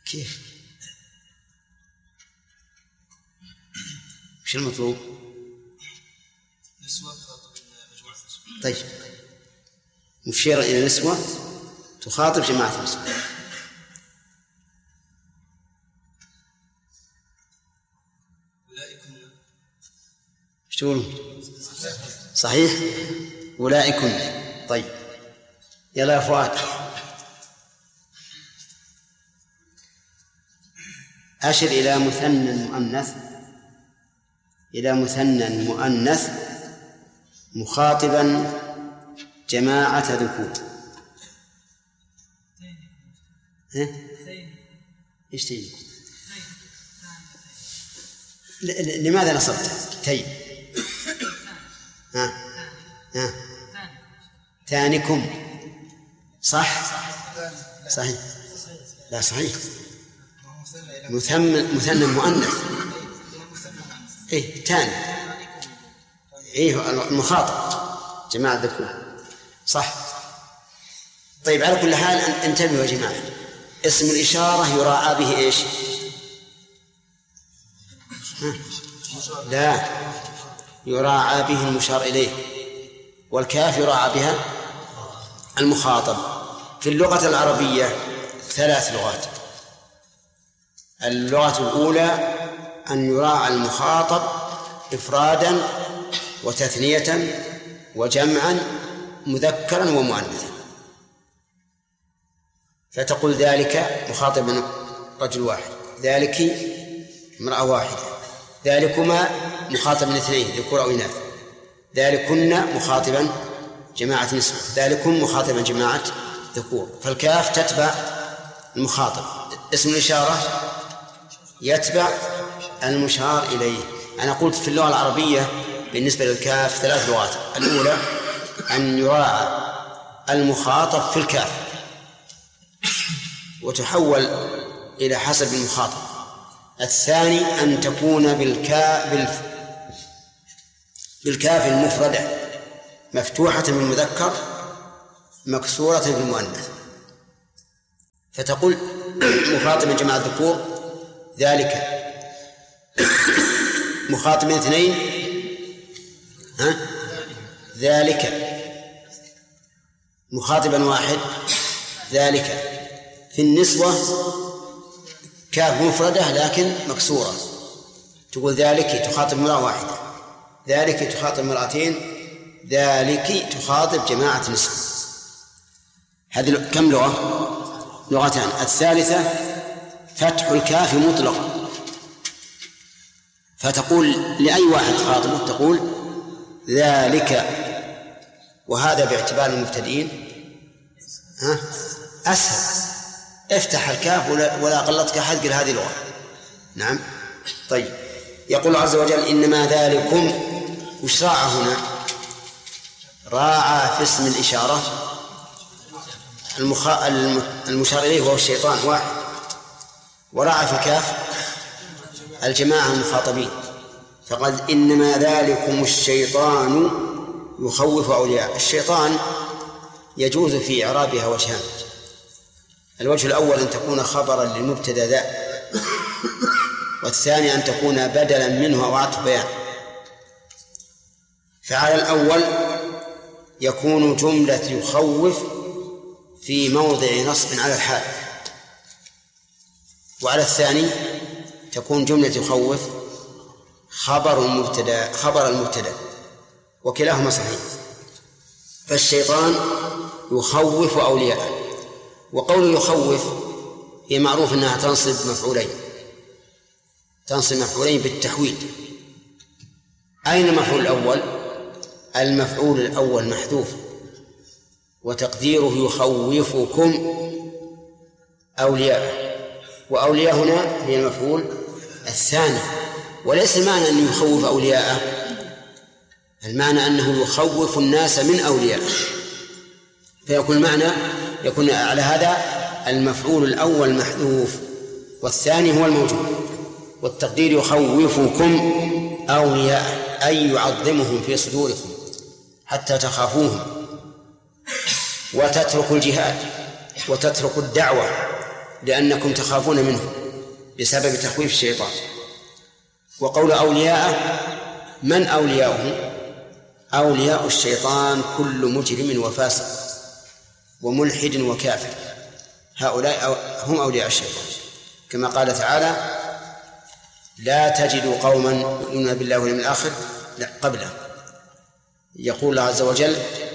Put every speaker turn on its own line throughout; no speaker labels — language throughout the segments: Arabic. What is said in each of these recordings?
كيف؟ وش المطلوب؟
نسوة تخاطب مجموعة نسوة.
طيب، مشير إلى نسوة تخاطب جماعة نسوة. ايش تقولون؟ صحيح، أولئكن. طيب يلا يا فؤاد، أشر إلى مثنى مؤنث، إلى مثنى مؤنث مخاطبا جماعة ذكور. ايش تين؟ لماذا نصبت تين؟ ثانكم. صح؟ صحيح. لا صحيح، مثنى مؤنث. ايه ثاني، ايه المخاطب جماعة ذكور. صح. طيب على كل حال انتبهوا يا جماعة، اسم الإشارة يراعى به ايش؟ لا، يراعى به المشار إليه، والكاف يراعى بها المخاطب. في اللغة العربية 3 لغات. اللغة الأولى أن يراعى المخاطب إفرادا وتثنية وجمعا مذكرا ومؤنثا، فتقول ذلك مخاطب رجل واحد، ذلك امرأة واحدة، ذلكما مخاطب 2 ذكور أو إناث، ذلكن مخاطبا جماعة نسوة، ذلكم مخاطبا جماعة ذكور. فالكاف تتبع المخاطب، اسم الإشارة يتبع المشار إليه. أنا قلت في اللغة العربية بالنسبة للكاف 3 لغات. الأولى أن يراعى المخاطب في الكاف وتحول إلى حسب المخاطب. الثاني أن تكون بالكاف المفردة مفتوحة بالمذكر مكسورة بالمؤنث، فتقول مخاطب جماعة الذكور ذلك، مخاطب 2 ذلك، مخاطبا 1 ذلك. في النسوة كاف مفردة لكن مكسورة، تقول ذلك تخاطب امرأة واحدة، ذلك تخاطب 2، ذلك تخاطب جماعة نسوة. هذه كم لغة؟ 2. الثالثة فتح الكاف مطلقا، فتقول لأي واحد تخاطبه تقول ذلك، وهذا باعتبار المبتدئين أسهل. افتح الكاف ولا قلتك أحد قل هذه لغة. نعم. طيب، يقول عز وجل إنما ذلكم، وش راعى هنا؟ راعى في اسم الإشارة المشار إليه وهو الشيطان 1، وراعى في الكاف الجماعة المخاطبين، فقال إنما ذلكم الشيطان يخوف أولياء. الشيطان يجوز في إعرابها وجهان. الوجه الأول أن تكون خبرا للمبتدأ ذا، والثاني أن تكون بدلا منه أو عطف بيان. فعلى الأول يكون جملة يخوف في موضع نصب على الحال، وعلى الثاني تكون جملة يخوف خبر المبتدأ، وكلاهما صحيح. فالشيطان يخوف أولياءه، وقول يخوف هي معروف أنها تنصب مفعولين بالتحويل. أين المفعول الأول؟ المفعول الأول محذوف وتقديره يخوفكم أولياء، وأولياء هنا هي المفعول الثاني. وليس المعنى أنه يخوف أولياءه، المعنى أنه يخوف الناس من أولياءه، فيكون المعنى يكون على هذا المفعول الأول محذوف والثاني هو الموجود، والتقدير يخوفكم أولياء أي يعظمهم في صدوركم حتى تخافوهم، وتترك الجهاد وتترك الدعوة لأنكم تخافون منه بسبب تخويف الشيطان. وقول أولياءه، من أولياؤه؟ أولياء الشيطان كل مجرم وفاسق وملحد وكافر، هؤلاء هم أولياء الشيطان، كما قال تعالى: لا تجد قوما يؤمنون بالله واليوم الآخر قبله. يقول الله عز وجل: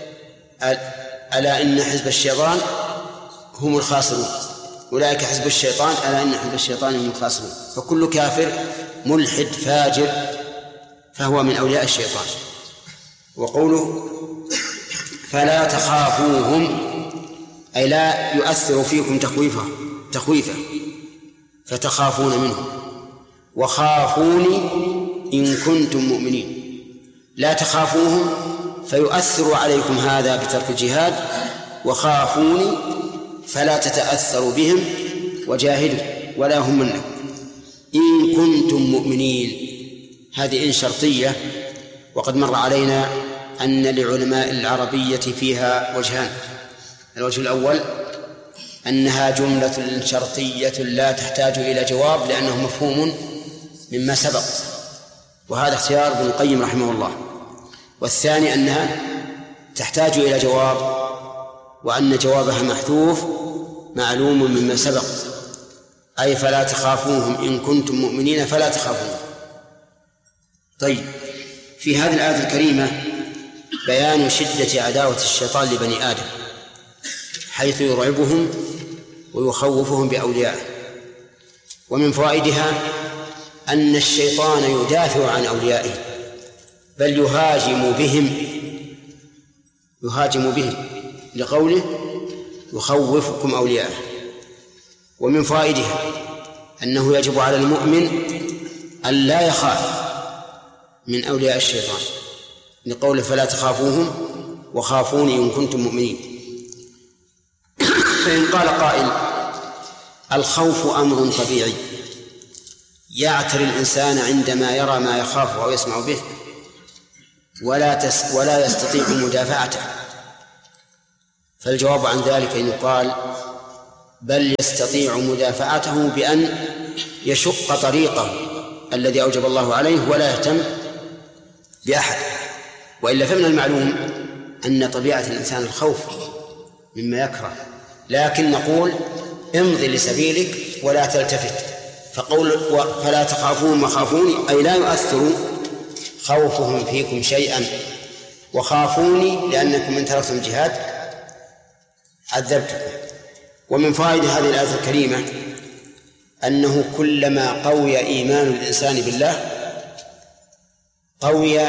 ألا إن حزب الشيطان هم الخاسرون، أولئك حزب الشيطان ألا إن حزب الشيطان هم الخاسرون. فكل كافر ملحد فاجر فهو من أولياء الشيطان. وقوله فلا تخافوهم أي لا يؤثر فيكم تخويفه فتخافون منه، وخافوني إن كنتم مؤمنين. لا تخافوهم فيؤثر عليكم هذا بترك الجهاد، وخافوني فلا تتأثروا بهم وجاهدوا ولا هم منكم إن كنتم مؤمنين. هذه إن شرطية، وقد مر علينا أن لعلماء العربية فيها وجهان. الوجه الأول أنها جملة شرطية لا تحتاج إلى جواب لأنه مفهوم مما سبق، وهذا اختيار ابن القيم رحمه الله. والثاني أنها تحتاج إلى جواب، وأن جوابها محذوف معلوم مما سبق، أي فلا تخافوهم إن كنتم مؤمنين فلا تخافوهم. طيب، في هذه الآية الكريمة بيان شدة عداوة الشيطان لبني آدم، حيث يرعبهم ويخوفهم بأوليائه. ومن فوائدها أن الشيطان يدافع عن أوليائه، بل يهاجم بهم لقوله يخوفكم أولياءه. ومن فوائدها أنه يجب على المؤمن أن لا يخاف من أولياء الشيطان لقوله فلا تخافوهم وخافوني إن كنتم مؤمنين. فإن قال قائل: الخوف أمر طبيعي يعتري الإنسان عندما يرى ما يخافه أو يسمع به ولا يستطيع مدافعته، فالجواب عن ذلك أن يقال: بل يستطيع مدافعته بأن يشق طريقه الذي أوجب الله عليه ولا يهتم بأحد. وإلا فمن المعلوم أن طبيعة الإنسان الخوف مما يكره، لكن نقول امضي لسبيلك ولا تلتفت. فقول فلا تخافون وخافوني أي لا يؤثر خوفهم فيكم شيئا، وخافوني لأنكم إن تركتم الجهاد عذبتكم. ومن فوائد هذه الآية الكريمة أنه كلما قوي إيمان الإنسان بالله قوي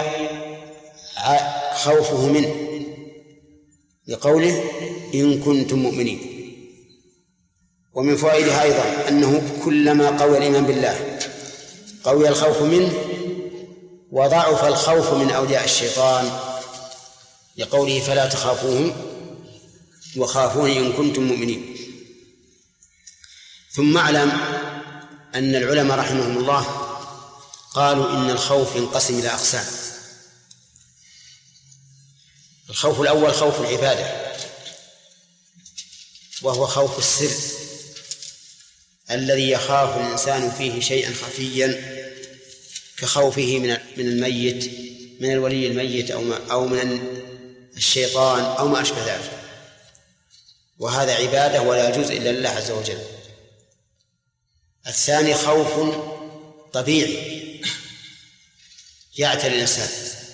خوفه منه، لقوله إن كنتم مؤمنين. ومن فوائدها أيضا أنه كلما قوي الإيمان بالله قوي الخوف منه، وضعف الخوف من أولياء الشيطان، لقوله فلا تخافوهم وخافوني إن كنتم مؤمنين. ثم اعلم أن العلماء رحمهم الله قالوا إن الخوف ينقسم إلى أقسام. الخوف الأول خوف العبادة، وهو خوف السر الذي يخاف الإنسان فيه شيئا خفيا، كخوفه من الميت، من الولي الميت أو من الشيطان أو ما أشبه ذلك، وهذا عبادة ولا يجوز إلا لله عز وجل. الثاني خوف طبيعي يعتري الإنسان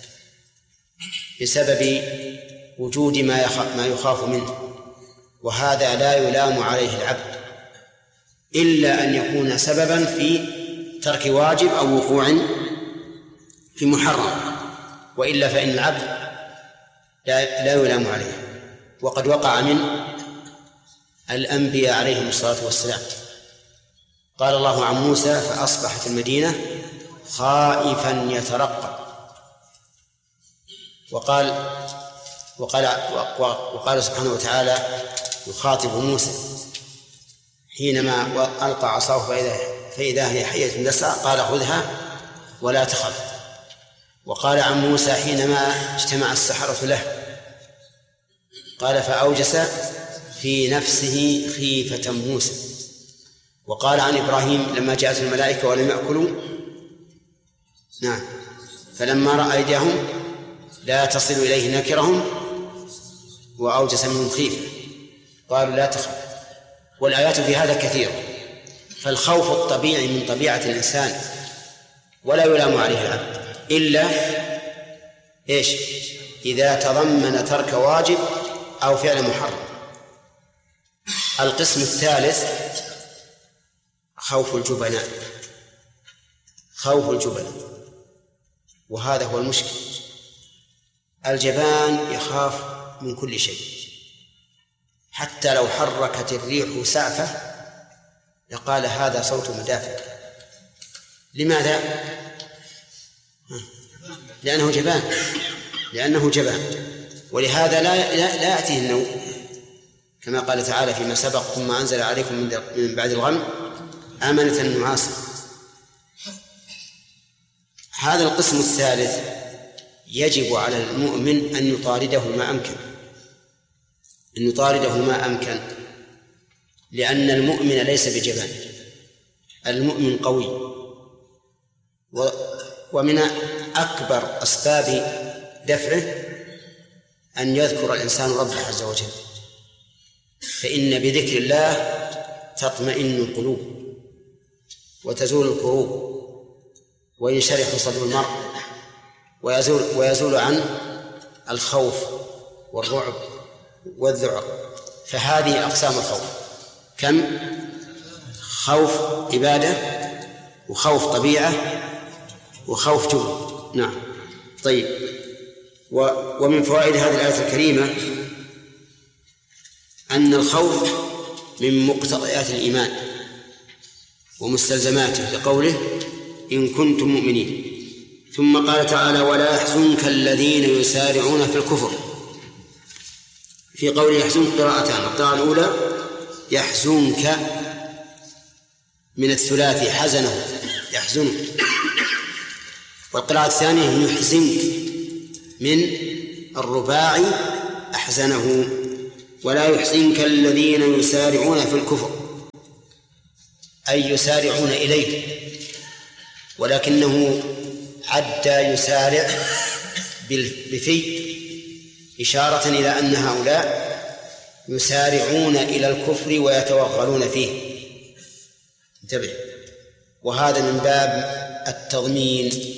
بسبب وجود ما يخاف منه، وهذا لا يلام عليه العبد إلا أن يكون سببا في ترك واجب أو وقوع في محرم، وإلا فإن العبد لا يلام عليه. وقد وقع من الأنبياء عليهم الصلاة والسلام. قال الله عن موسى: فأصبح في المدينة خائفا يترقب. وقال سبحانه وتعالى يخاطب موسى حينما ألقى عصاه فإذا هي حية تسعى قال: خذها ولا تخف. وقال عن موسى حينما اجتمع السحرة له قال: فأوجس في نفسه خيفة موسى. وقال عن إبراهيم لما جاءت الملائكة ولم يأكلوا، نعم، فلما رأى أيديهم لا تصل إليه نكرهم وأوجس منهم خيفة قالوا لا تخف. والآيات في هذا كثيرة. فالخوف الطبيعي من طبيعة الإنسان ولا يلام عليه العبد إلا إيش؟ إذا تضمن ترك واجب أو فعل محرم. القسم الثالث خوف الجبناء، خوف الجبناء، وهذا هو المشكل. الجبان يخاف من كل شيء، حتى لو حركت الريح سعفة لقال هذا صوت مدافع. لماذا؟ لأنه جبان، ولهذا لا يأتيه النوم، كما قال تعالى فيما سبق ثم أنزل عليكم من بعد الغم أمنة نعاسا. هذا القسم الثالث يجب على المؤمن أن يطارده ما أمكن، لأن المؤمن ليس بجبان، المؤمن قوي. ومن أكبر أسباب دفعه أن يذكر الإنسان ربه عز وجل، فإن بذكر الله تطمئن القلوب وتزول الكروب وينشرح صدر المرء ويزول عنه الخوف والرعب والذعر. فهذه أقسام الخوف، كم؟ خوف عبادة، وخوف طبيعة، وخوف جبن. نعم. طيب، ومن فوائد هذه الآية الكريمة أن الخوف من مقتضيات الإيمان ومستلزماته، لقوله إن كنتم مؤمنين. ثم قال تعالى ولا يحزنك الذين يسارعون في الكفر. في قوله يحزنك قراءتان، القراءة الأولى يحزنك من الثلاثي حزنه يحزنك، والقراءة الثانية يحزنك من الرباعي أحزنه. ولا يحزنك الذين يسارعون في الكفر، أي يسارعون إليه، ولكنه عد يسارع بفي إشارة إلى أن هؤلاء يسارعون إلى الكفر ويتوغلون فيه. انتبه، وهذا من باب التضمين.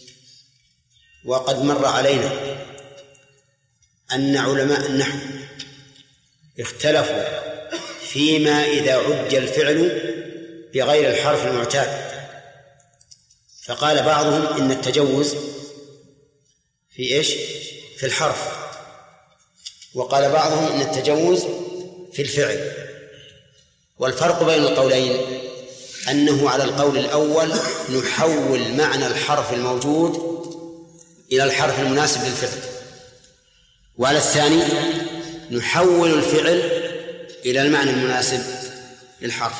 وقد مر علينا أن علماء النحو اختلفوا فيما إذا عد الفعل بغير الحرف المعتاد، فقال بعضهم إن التجوز في إيش؟ في الحرف، وقال بعضهم إن التجوز في الفعل. والفرق بين القولين أنه على القول الأول نحول معنى الحرف الموجود إلى الحرف المناسب للفعل، وعلى الثاني نحول الفعل إلى المعنى المناسب للحرف.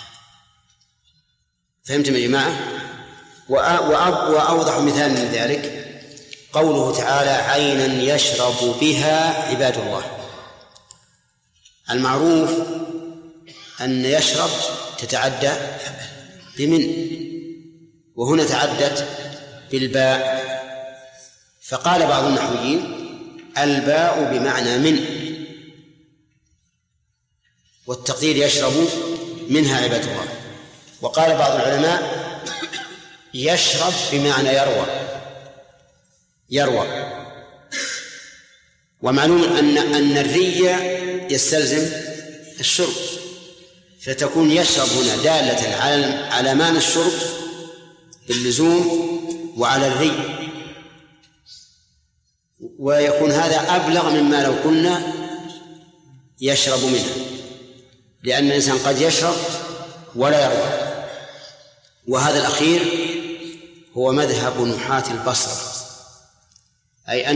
فهمتم يا جماعة؟ وأوضح مثال من ذلك قوله تعالى عينا يشرب بها عباد الله. المعروف أن يشرب تتعدى بمن، وهنا تعدت بالباء، فقال بعض النحويين الباء بمعنى من، والتقدير يشرب منها عباد الله. وقال بعض العلماء يشرب بمعنى يروى. ومعلوم أن الري يستلزم الشرب، فتكون يشرب هنا دالة على معنى الشرب باللزوم وعلى الري، ويكون هذا أبلغ مما لو قلنا يشرب منها، لأن الإنسان قد يشرب ولا يروى. وهذا الأخير هو مذهب نحاة البصرة، أي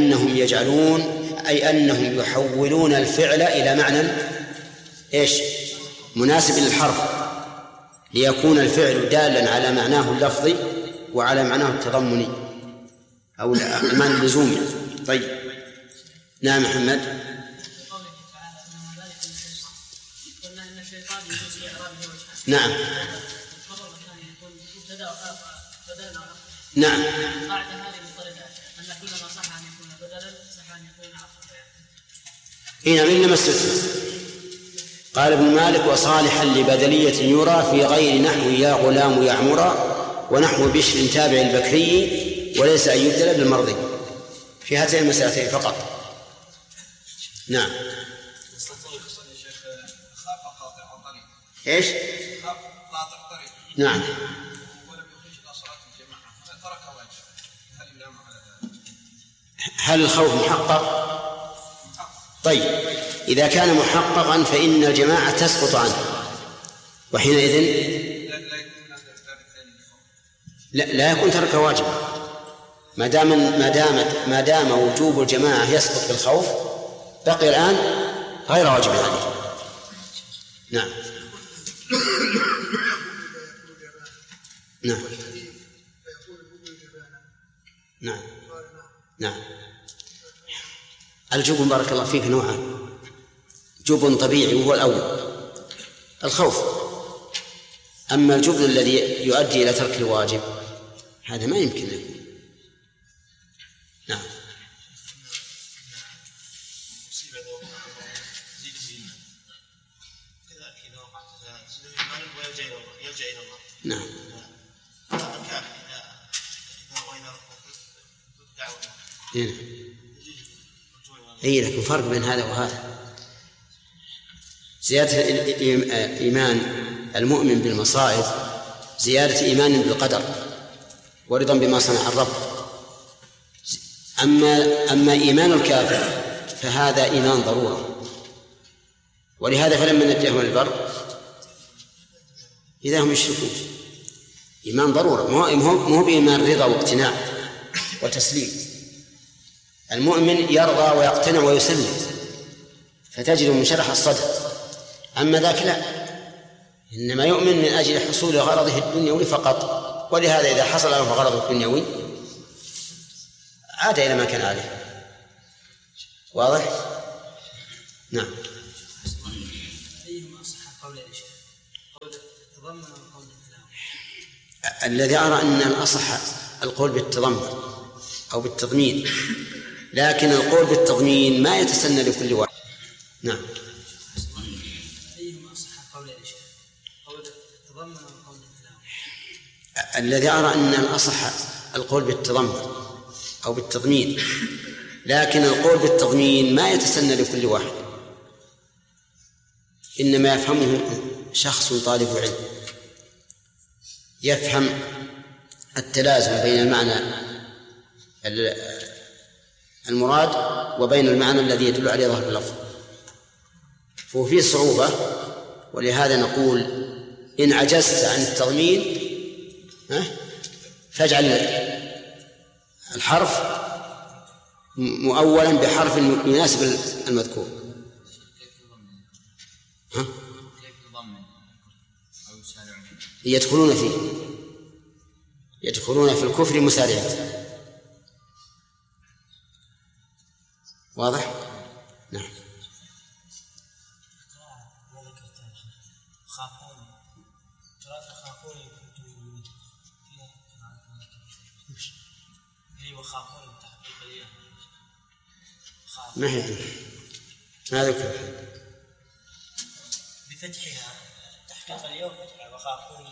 أنهم يحولون الفعل إلى معنى إيش؟ مناسب للحرف، ليكون الفعل دالا على معناه اللفظي وعلى معناه التضمني أو المعنى اللزومي. طيب، نعم محمد.
قلنا ان الشيطان يجوز اعرابه
نعم نعم.
قاعدة هذه مضطردة أن كلما صح أن يكون بدلا صح أن يكون عطفا.
نعم إنما استثنى. قال ابن مالك: وصالحا لبدلية يرى في غير نحو يا غلام يعمرا ونحو بشر تابع البكري وليس أن يبدل بالمرضي، في هاتين المسألتين فقط. نعم. ايش؟
قاطع طريق.
نعم.
ولم يخرج الى صلاه الجماعه ترك واجب، هل يلام على ذلك؟
هل الخوف محقق؟ طيب، إذا كان محققا فإن الجماعة تسقط عنه، وحينئذ لا يكون ترك واجب. ما دام وجوب الجماعة يسقط بالخوف بقي الآن غير واجب عليه. نعم. نعم. نعم. نعم. الجبن بارك الله فيك نوعان: جبن طبيعي وهو الأول الخوف، أما الجبن الذي يؤدي إلى ترك الواجب هذا ما يمكن أن يكون. نعم. نعم. أي لكن فرق بين هذا وهذا. زيادة إيمان المؤمن بالمصائب زيادة إيمان بالقدر ورضا بما صنع الرب. أما إيمان الكافر فهذا إيمان ضرورة، ولهذا فلما نجاهم البر إذا هم يشركون. إيمان ضرورة، مو بإيمان رضا واقتناع وتسليم. المؤمن يرضى ويقتنع ويسلم فتجد منشرح الصدر، أما ذاك لا، إنما يؤمن من أجل حصول غرضه الدنيوي فقط، ولهذا إذا حصل له غرضه الدنيوي عاد إلى ما كان عليه. واضح؟ نعم. الذي أرى أن الأصح القول بالتضمن أو بالتضمين، لكن القول بالتضمين ما يتسنى لكل واحد. نعم. الذي أرى أن الأصح القول بالتضمن أو بالتضمين، لكن القول بالتضمين ما يتسنى لكل واحد، إنما يفهمه شخص طالب علم يفهم التلازم بين المعنى المراد وبين المعنى الذي يدل عليه ظاهر اللفظ، فهو فيه صعوبة. ولهذا نقول إن عجزت عن التضمين فاجعل الحرف مؤولا بحرف يناسب المذكور. يدخلون في الكفر مسارعين. واضح؟ نعم. ما هي ما ذكر
بفتحها تحقيق اليوم فتحها وخافوني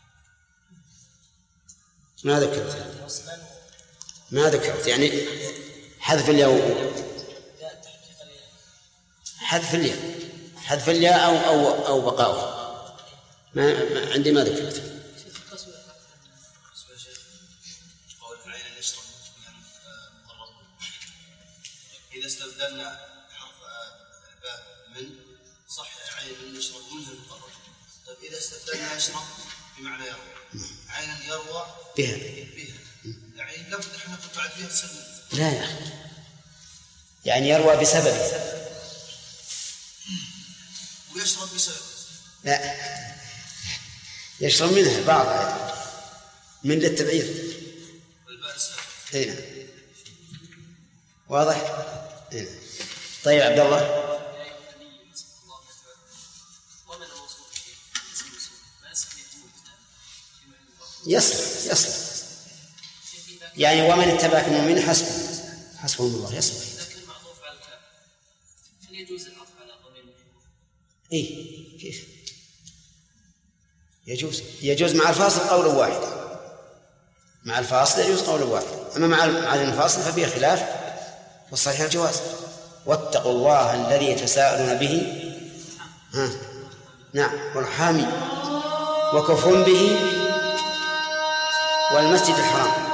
ما ذكرت يعني حذف الياء حذف الياء أو بقاؤها ما عندي ما ذكرت.
إذا استبدلنا حرف باء من صح عين نشرب منه المقرر. طيب إذا استبدلنا يشرب بمعنى يروى، عين يروى
بها
العين لم تحنا بعد فيها تسلم.
لا يا أخي، يعني يروى بسبب
ويشرب بسبب.
لا، يشرب منها بعضها من للتبعير. هنا واضح؟ هنا. طيب عبد الله. يصلح يعني ومن اتبعك من المؤمنين حسبهم الله يصلح.
إذا كان معطوف على الكاف هل يجوز العطف على ضمير المجرور؟
إيه كيف يجوز مع الفاصل قول واحد، مع الفاصل يجوز قول واحد، أما مع الفاصل ففيه خلاف، والصحيح الجواز. واتقوا الله الذي تساءلون به نعم والحامي وكفر به والمسجد الحرام.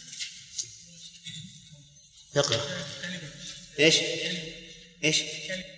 اقرأ. ايش